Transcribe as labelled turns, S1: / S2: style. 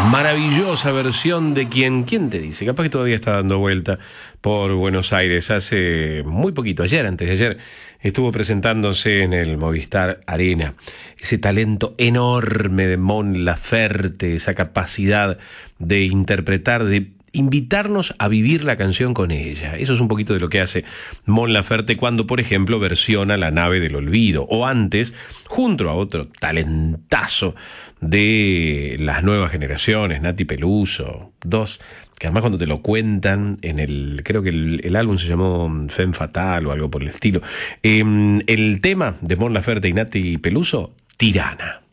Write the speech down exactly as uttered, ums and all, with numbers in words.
S1: Maravillosa versión de quien, ¿quién te dice? Capaz que todavía está dando vuelta por Buenos Aires. Hace muy poquito, ayer, antes de ayer, estuvo presentándose en el Movistar Arena. Ese talento enorme de Mon Laferte, esa capacidad de interpretar, de invitarnos a vivir la canción con ella. Eso es un poquito de lo que hace Mon Laferte cuando, por ejemplo, versiona La nave del olvido. O antes, junto a otro talentazo de las nuevas generaciones, Nati Peluso. Dos, que además cuando te lo cuentan, en el creo que el, el álbum se llamó Femme Fatale o algo por el estilo. Eh, el tema de Mon Laferte y Nati Peluso, Tirana.